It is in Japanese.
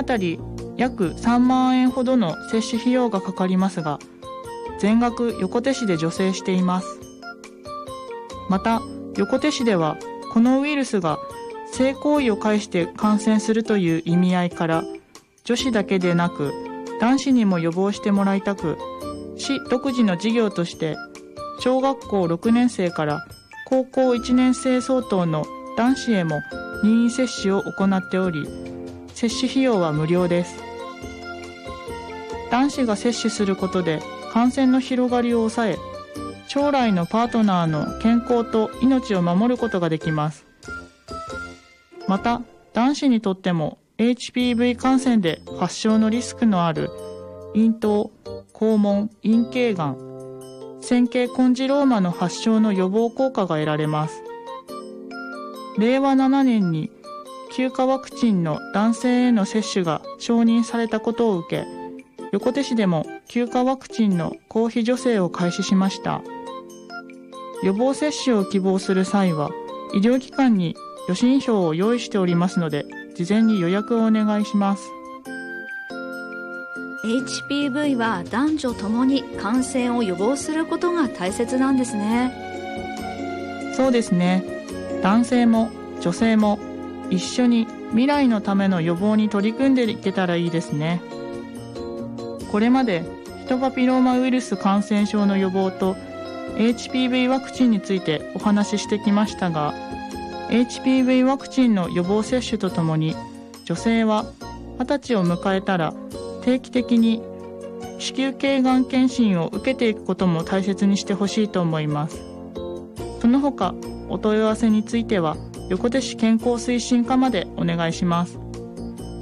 たり約3万円ほどの接種費用がかかりますが、全額横手市で助成しています。また、横手市ではこのウイルスが性行為を介して感染するという意味合いから、女子だけでなく男子にも予防してもらいたく、市独自の事業として小学校6年生から高校1年生相当の男子へも任意接種を行っており、接種費用は無料です。男子が接種することで感染の広がりを抑え、将来のパートナーの健康と命を守ることができます。また、男子にとっても HPV 感染で発症のリスクのある咽頭、肛門、陰茎がん、尖圭コンジローマの発症の予防効果が得られます。令和7年に9価ワクチンの男性への接種が承認されたことを受け、横手市でも9価ワクチンの公費助成を開始しました。予防接種を希望する際は、医療機関に予診票を用意しておりますので、事前に予約をお願いします。 HPV は男女ともに感染を予防することが大切なんですね。 そうですね。男性も女性も一緒に未来のための予防に取り組んでいけたらいいですね。これまでヒトパピローマウイルス感染症の予防と HPV ワクチンについてお話ししてきましたが、 HPV ワクチンの予防接種とともに、女性は20歳を迎えたら定期的に子宮頸がん検診を受けていくことも大切にしてほしいと思います。その他、お問い合わせについては横手市健康推進課までお願いします。